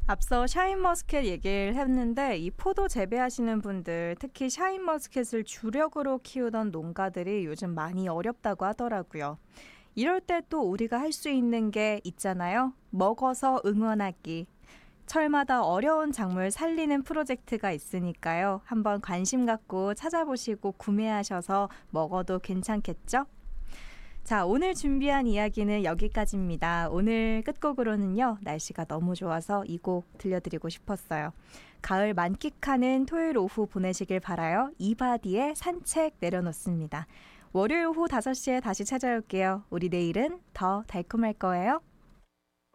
앞서 샤인머스켓 얘기를 했는데 이 포도 재배하시는 분들, 특히 샤인머스켓을 주력으로 키우던 농가들이 요즘 많이 어렵다고 하더라고요. 이럴 때 또 우리가 할 수 있는 게 있잖아요. 먹어서 응원하기. 철마다 어려운 작물 살리는 프로젝트가 있으니까요. 한번 관심 갖고 찾아보시고 구매하셔서 먹어도 괜찮겠죠? 자, 오늘 준비한 이야기는 여기까지입니다. 오늘 끝곡으로는요, 날씨가 너무 좋아서 이 곡 들려드리고 싶었어요. 가을 만끽하는 토요일 오후 보내시길 바라요. 이바디의 산책 내려놓습니다. 월요일 오후 5시에 다시 찾아올게요. 우리 내일은 더 달콤할 거예요.